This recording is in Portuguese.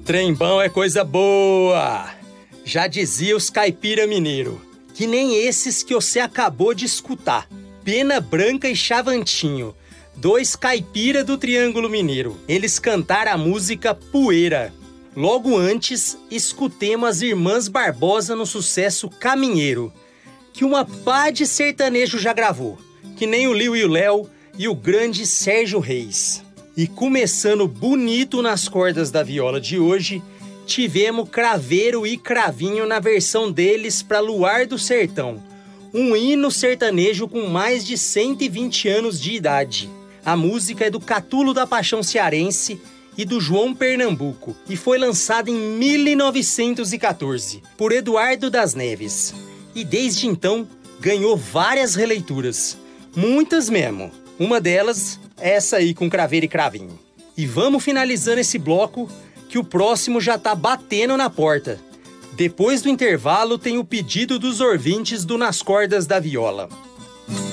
Trembão é coisa boa! Já dizia os caipira mineiro, que nem esses que você acabou de escutar. Pena Branca e Chavantinho, dois caipira do Triângulo Mineiro. Eles cantaram a música Poeira. Logo antes, escutemos as Irmãs Barbosa no sucesso Caminheiro, que uma pá de sertanejo já gravou, que nem o Liu e o Léo e o grande Sérgio Reis. E começando bonito nas cordas da viola de hoje, tivemos Craveiro e Cravinho na versão deles para Luar do Sertão, um hino sertanejo com mais de 120 anos de idade. A música é do Catulo da Paixão Cearense e do João Pernambuco e foi lançada em 1914 por Eduardo das Neves. E desde então ganhou várias releituras, muitas mesmo. Uma delas é essa aí com Craveiro e Cravinho. E vamos finalizando esse bloco que o próximo já tá batendo na porta. Depois do intervalo tem o pedido dos ouvintes do Nas Cordas da Viola.